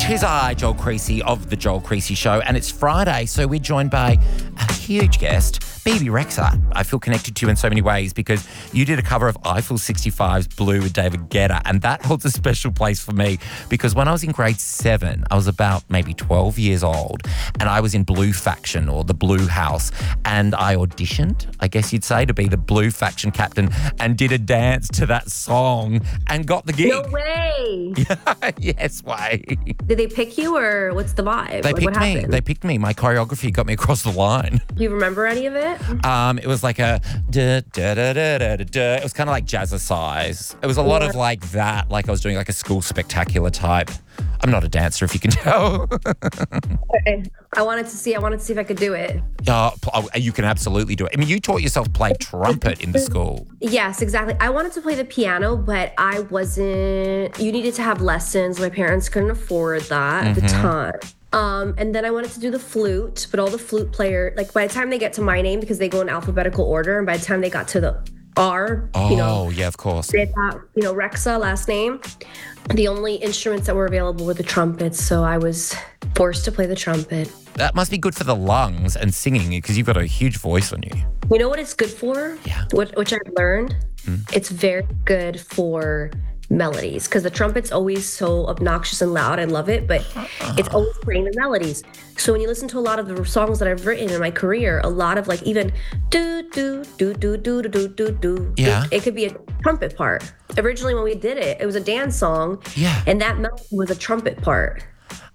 'Tis I, Joel Creasy of The Joel Creasy Show, and it's Friday, so we're joined by a huge guest, BB Rexa. I feel connected to you in so many ways because you did a cover of Eiffel 65's Blue with David Guetta, and that holds a special place for me because when I was in grade 7, I was about maybe 12 years old, and I was in Blue Faction, or the Blue House, and I auditioned, I guess you'd say, to be the Blue Faction captain and did a dance to that song and got the gig. No way. Yes, way. Did they pick you or what's the vibe? They Like, picked what me. happened? They picked me. My choreography got me across the line. Do you remember any of it? It was like a da da da da da da da. It was kind of like jazzercise. It was a lot of like that. Like I was doing like a school spectacular type. I'm not a dancer, if you can tell. Okay. I wanted to see if I could do it. You can absolutely do it. I mean, you taught yourself to play trumpet in the school. Yes, exactly. I wanted to play the piano, but I wasn't. You needed to have lessons. My parents couldn't afford that at the time. And then I wanted to do the flute, but all the flute player, like by the time they get to my name, because they go in alphabetical order, and by the time they got to the R, Yeah, of course. they thought, Rexa, last name, the only instruments that were available were the trumpets, so I was forced to play the trumpet. That must be good for the lungs and singing because you've got a huge voice on you. You know what it's good for? Yeah. Which I've learned? It's very good for melodies because the trumpet's always so obnoxious and loud. I love it, but it's always playing the melodies. So when you listen to a lot of the songs that I've written in my career, a lot of like even do do do do do do do do. Yeah. It could be a trumpet part. Originally when we did it, it was a dance song. Yeah. And that melody was a trumpet part.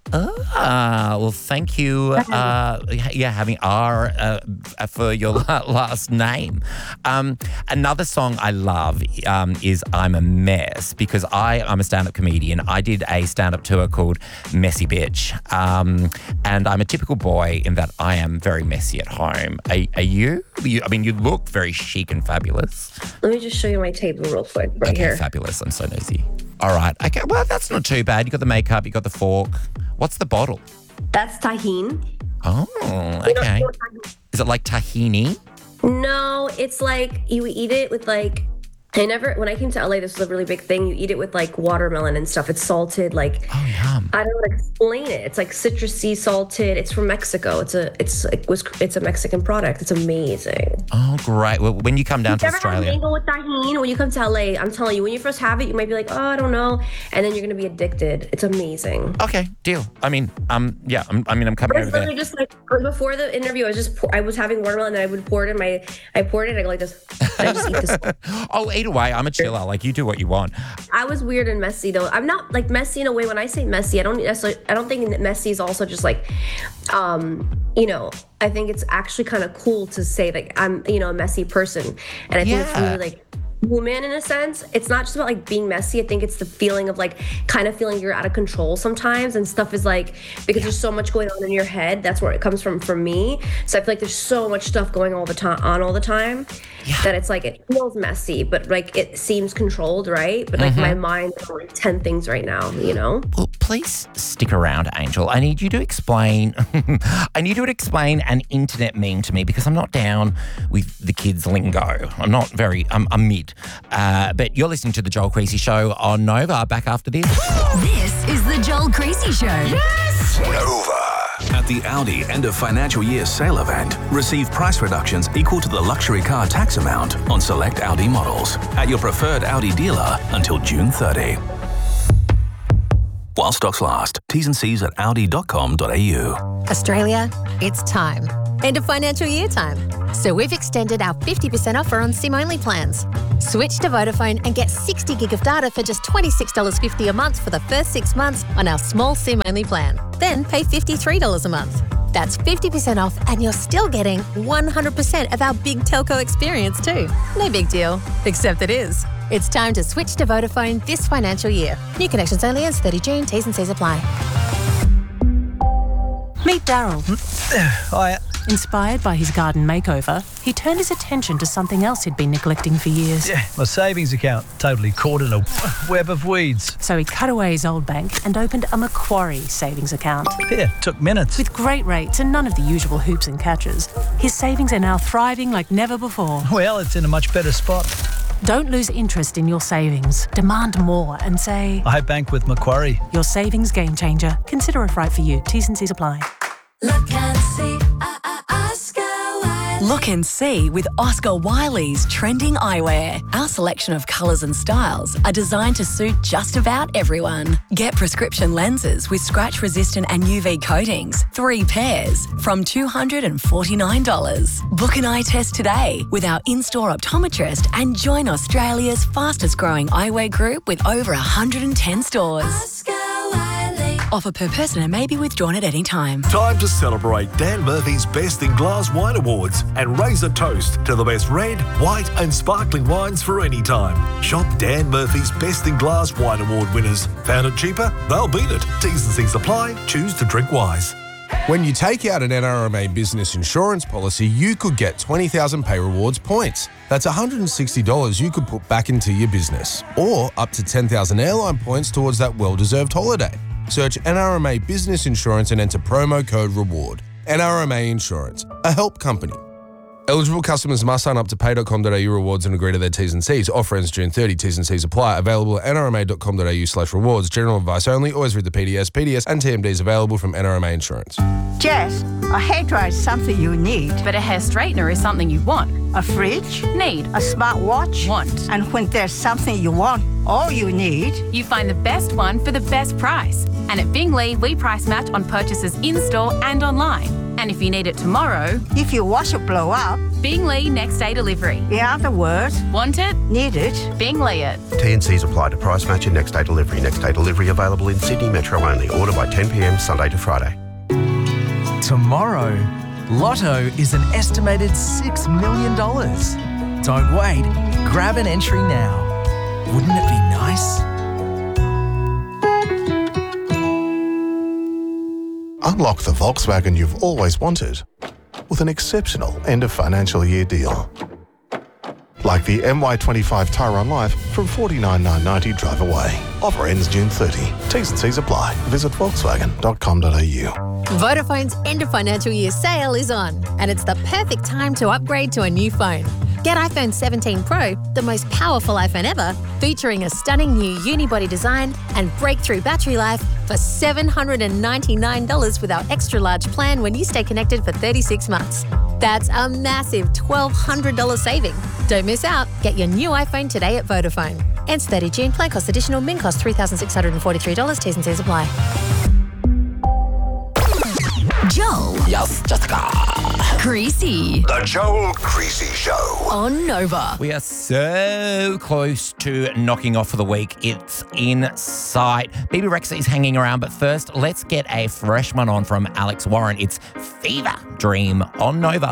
Well, thank you. Having R for your last name. Another song I love is I'm a Mess because I'm a stand-up comedian. I did a stand-up tour called Messy Bitch. And I'm a typical boy in that I am very messy at home. Are you? I mean, you look very chic and fabulous. Let me just show you my table real quick right Okay, here. fabulous. I'm so nosy. All right. Okay, well, that's not too bad. You got the makeup, you got the fork. What's the bottle? That's tahine. Oh, okay. Is it like tahini? No, it's like you eat it with like, when I came to LA, this was a really big thing. You eat it with like watermelon and stuff. It's salted, like, Oh, yum. I don't know how to explain it. It's like citrusy, salted. It's from Mexico. It's a Mexican product. It's amazing. Oh, great. Well, when you come down to Never had Australia. mango with tahine? When you come to LA, I'm telling you, when you first have it, you might be like, oh, I don't know. And then you're going to be addicted. It's amazing. Okay, deal. I mean, I'm coming It's over literally there. just like before the interview, I was having watermelon and I would pour it in I poured it and I go like this. I just eat this. Oh, either way, I'm a chiller. Like, you do what you want. I was weird and messy though. I'm not like messy in a way. When I say messy, I don't think that messy is also just like, I think it's actually kind of cool to say like I'm, a messy person. And I think it's really like woman in a sense. It's not just about like being messy. I think it's the feeling of like kind of feeling you're out of control sometimes and stuff is like, because there's so much going on in your head. That's where it comes from for me. So I feel like there's so much stuff going all the time that it's like it feels messy, but like it seems controlled, right? But like my mind is like 10 things right now, Well, please stick around, Angel. I need you to explain. I need you to explain an internet meme to me because I'm not down with the kids' lingo. I'm not very. I'm mid. But you're listening to the Joel Creasy Show on Nova. Back after this. This is the Joel Creasy Show. Yes! Nova. At the Audi end of financial year sale event, receive price reductions equal to the luxury car tax amount on select Audi models at your preferred Audi dealer until June 30. While stocks last. T's and C's at audi.com.au. Australia, it's time. End of financial year time. So we've extended our 50% offer on SIM-only plans. Switch to Vodafone and get 60 gig of data for just $26.50 a month for the first 6 months on our small SIM-only plan. Then pay $53 a month. That's 50% off and you're still getting 100% of our big telco experience too. No big deal, except it is. It's time to switch to Vodafone this financial year. New connections only ends 30 June. T's and C's apply. Meet Daryl. Hiya. Inspired by his garden makeover, he turned his attention to something else he'd been neglecting for years. Yeah, my savings account totally caught in a web of weeds. So he cut away his old bank and opened a Macquarie savings account. Yeah, took minutes. With great rates and none of the usual hoops and catches, his savings are now thriving like never before. Well, it's in a much better spot. Don't lose interest in your savings. Demand more and say, I bank with Macquarie. your savings game changer. Consider if right for you. T's and C's apply. Look and see, Oscar Wiley. Look and see with Oscar Wiley's trending eyewear. Our selection of colours and styles are designed to suit just about everyone. Get prescription lenses with scratch-resistant and UV coatings, 3 pairs, from $249. Book an eye test today with our in-store optometrist and join Australia's fastest-growing eyewear group with over 110 stores. Oscar Wiley. Offer per person and may be withdrawn at any time. Time to celebrate Dan Murphy's Best in Glass Wine Awards and raise a toast to the best red, white and sparkling wines for any time. Shop Dan Murphy's Best in Glass Wine Award winners. Found it cheaper? They'll beat it. T's and C's apply. Choose to drink wise. When you take out an NRMA business insurance policy, you could get 20,000 Pay Rewards points. That's $160 you could put back into your business, or up to 10,000 airline points towards that well-deserved holiday. Search NRMA Business Insurance and enter promo code REWARD. NRMA Insurance, a help company. Eligible customers must sign up to pay.com.au rewards and agree to their T's and C's. Offer ends June 30. T's and C's apply. Available at nrma.com.au/rewards. General advice only. Always read the PDS. PDS and TMDs available from NRMA Insurance. Jess, a hairdryer is something you need. But a hair straightener is something you want. A fridge? Need. A smartwatch? Want. And when there's something you want, all you need... You find the best one for the best price. And at Bingley, we price match on purchases in-store and online. And if you need it tomorrow... If your washer blow up... Bingley next day delivery. In other words... Want it? Need it? Bingley it. T&Cs apply to price match and next day delivery. Next day delivery available in Sydney Metro only. Order by 10 p.m. Sunday to Friday. Tomorrow, Lotto is an estimated $6 million. Don't wait. Grab an entry now. Wouldn't it be nice? Unlock the Volkswagen you've always wanted with an exceptional end of financial year deal. Like the MY25 Tyrone Life from $49,990 drive away. Offer ends June 30. T's and C's apply. Visit volkswagen.com.au. Vodafone's end of financial year sale is on, and it's the perfect time to upgrade to a new phone. Get iPhone 17 Pro, the most powerful iPhone ever, featuring a stunning new unibody design and breakthrough battery life for $799 with our extra large plan when you stay connected for 36 months. That's a massive $1,200 saving. Don't miss out. Get your new iPhone today at Vodafone. Ends 30 June. Plan cost additional. Min cost $3,643. T's and C's apply. Joel. Yes, Jessica. Creasy. The Joel Creasy Show. On Nova. We are so close to knocking off for the week. It's in sight. Baby Rexa is hanging around, but first, let's get a fresh one on from Alex Warren. It's Fever Dream on Nova.